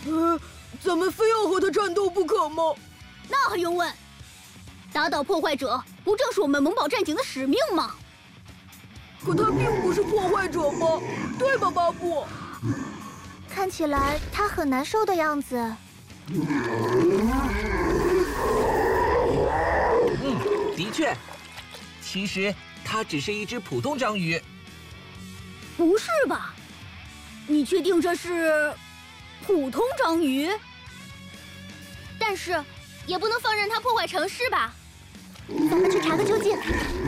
咱们非要和他战斗不可吗？ 那还用问？打倒破坏者，不正是我们萌宝战警的使命吗？ 可他并不是破坏者吗？对吧，巴布？ 看起来他很难受的样子。 的确，其实它只是一只普通章鱼。 不是吧？你确定这是普通章鱼？但是也不能放任它破坏城市吧？ 咱们去查个究竟。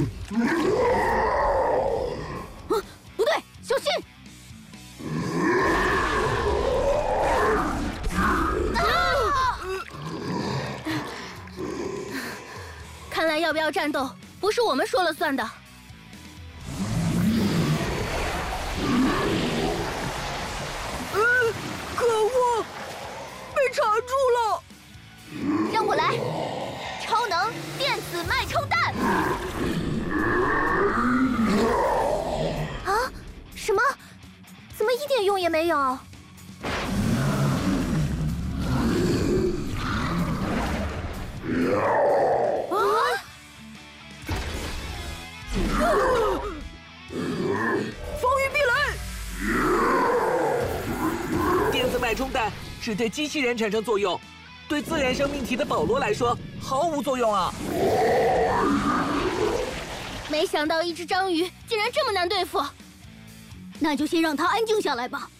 不对，小心！看来要不要战斗，不是我们说了算的。 可恶，被查住了！ 让我来，超能电子脉冲弹！啊？什么？怎么一点用也没有？啊！ 防御壁垒！ 电子脉冲弹只对机器人产生作用，对自然生命体的保罗来说毫无作用啊！ 没想到一只章鱼竟然这么难对付，那就先让它安静下来吧。